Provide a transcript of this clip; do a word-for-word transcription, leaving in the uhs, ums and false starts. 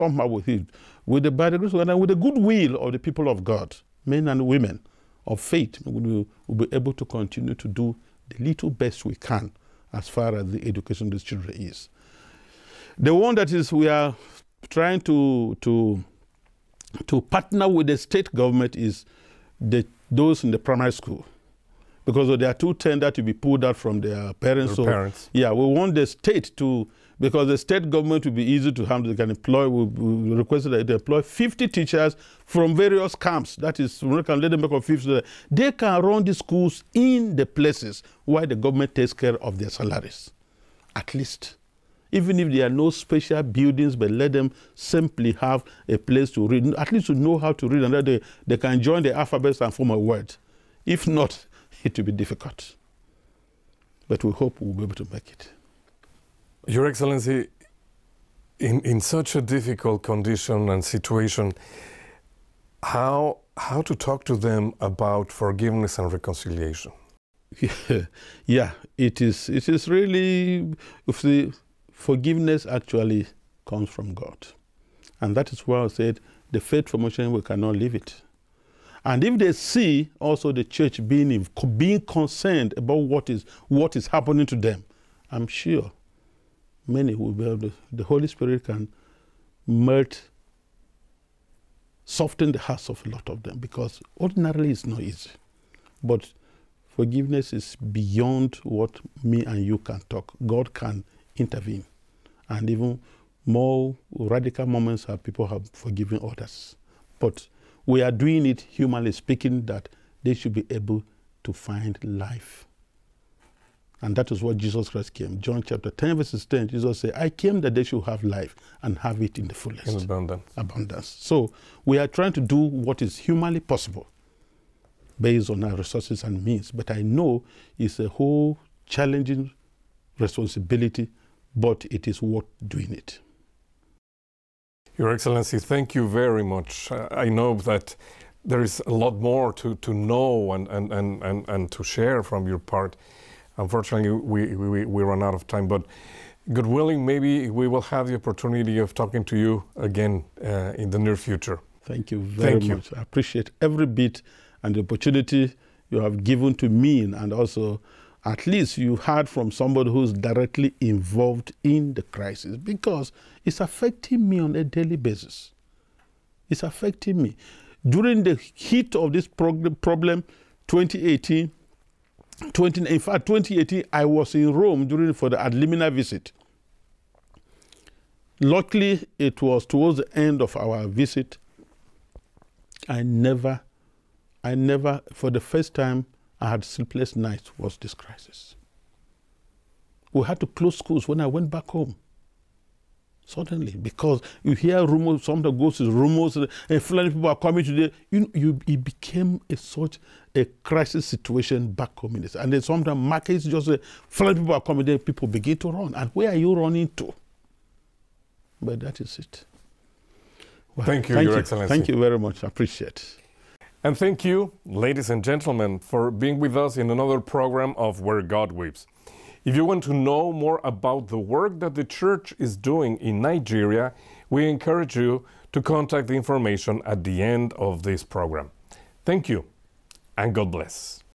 somehow with it, with the, by the grace of God and with the goodwill of the people of God, men and women of faith, we will we'll be able to continue to do the little best we can as far as the education of these children is. The one that is we are trying to to to partner with the state government is the those in the primary school, because there are two tenders to be pulled out from their parents. Their so parents. Yeah, we want the state to, because the state government will be easy to handle. They can employ. We, we requested that they employ fifty teachers from various camps. That is, we can let them make a fifty. They can run the schools in the places where the government takes care of their salaries, at least. Even if there are no special buildings, but let them simply have a place to read, at least to know how to read, and that they, they can join the alphabets and form a word. If not, it will be difficult. But we hope we'll be able to make it. Your Excellency, in, in such a difficult condition and situation, how, how to talk to them about forgiveness and reconciliation? Yeah, yeah it is, it is really, if the forgiveness actually comes from God. And that is why I said the faith formation, we cannot leave it. And if they see also the church being, being concerned about what is, what is happening to them, I'm sure many will be able to, the Holy Spirit can melt, soften the hearts of a lot of them, because ordinarily it's not easy. But forgiveness is beyond what me and you can talk. God can intervene. And even more radical moments have people have forgiven others. But we are doing it, humanly speaking, that they should be able to find life. And that is what Jesus Christ came. John chapter ten, verses ten, Jesus said, I came that they should have life and have it in the fullest. In abundance. Abundance. So we are trying to do what is humanly possible based on our resources and means. But I know it's a whole challenging responsibility, but it is worth doing it. Your Excellency, thank you very much. Uh, I know that there is a lot more to, to know and, and, and, and, and to share from your part. Unfortunately, we, we, we run out of time, but God willing, maybe we will have the opportunity of talking to you again uh, in the near future. Thank you very Thank much. you. I appreciate every bit and the opportunity you have given to me, and also at least you heard from somebody who's directly involved in the crisis, because it's affecting me on a daily basis. It's affecting me. During the heat of this problem, twenty eighteen, twenty, in fact, twenty eighteen, I was in Rome during for the ad limina visit. Luckily, it was towards the end of our visit. I never, I never, for the first time, I had sleepless nights was this crisis. We had to close schools when I went back home. Suddenly, because you hear rumors, sometimes goes to rumors, and Fulani people are coming today. You know, you, it became a such a crisis situation back home in this. And then sometimes markets just say, Fulani people are coming, then people begin to run. And where are you running to? But that is it. Well, thank you, thank Your you. Excellency. Thank you very much. I appreciate it. And thank you, ladies and gentlemen, for being with us in another program of Where God Weeps. If you want to know more about the work that the church is doing in Nigeria, we encourage you to contact the information at the end of this program. Thank you, and God bless.